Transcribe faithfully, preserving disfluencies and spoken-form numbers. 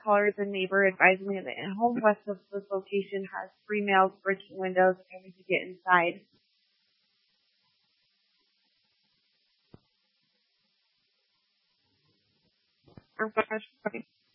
caller is a neighbor advising me that a home west of this location has three males breaking windows trying to get inside. I'm sorry.